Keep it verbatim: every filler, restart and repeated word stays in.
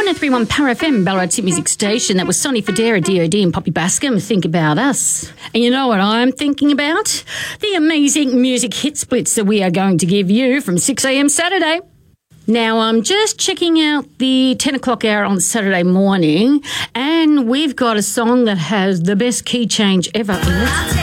one oh three point one Power F M, Ballarat's hit music station. That was Sonny Fodera, D O D and Poppy Bascom. Think About Us. And you know what I'm thinking about? The amazing music hit splits that we are going to give you from six a.m. Saturday. Now, I'm just checking out the ten o'clock hour on Saturday morning, and we've got a song that has the best key change ever.